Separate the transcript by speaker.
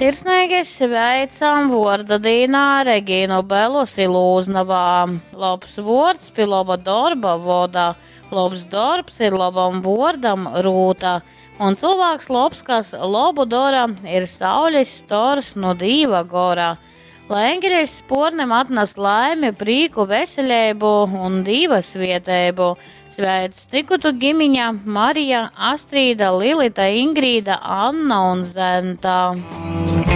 Speaker 1: Sirsnīgi sveicam Vordadīnā Regīnu Belusi Lūznavā. Labs vords pie laba darba vodā, labs darbs ir labam vordam rūtā, un cilvēks labs, kas labu dara, ir saules stors no Dīva gorā. Lai eņģeļs spornim atnes laimi, prīku, veseļību un Dīvas vietēbu. Sveic tikutu gimiņa Marija, Astrīda, Lilita, Ingrīda, Anna un Zenta.